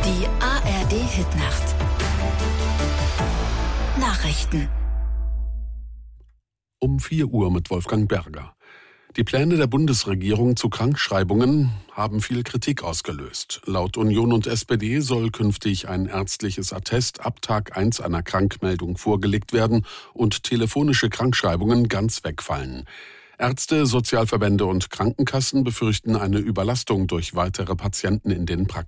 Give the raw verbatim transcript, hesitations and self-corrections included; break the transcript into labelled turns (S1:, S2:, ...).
S1: Die A R D-Hitnacht. Nachrichten.
S2: Um vier Uhr mit Wolfgang Berger. Die Pläne der Bundesregierung zu Krankschreibungen haben viel Kritik ausgelöst. Laut Union und S P D soll künftig ein ärztliches Attest ab Tag eins einer Krankmeldung vorgelegt werden und telefonische Krankschreibungen ganz wegfallen. Ärzte, Sozialverbände und Krankenkassen befürchten eine Überlastung durch weitere Patienten in den Praxen.